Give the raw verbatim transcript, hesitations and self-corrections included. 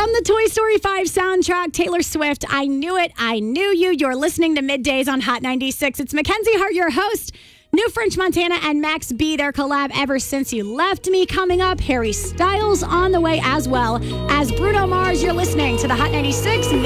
From the Toy Story five soundtrack, Taylor Swift, I Knew It, I Knew You. You're listening to Middays on Hot ninety-six. It's Mackenzie Hart, your host. New French Montana and Max B, their collab Ever Since You Left Me coming up. Harry Styles on the way, as well as Bruno Mars. You're listening to the Hot ninety-six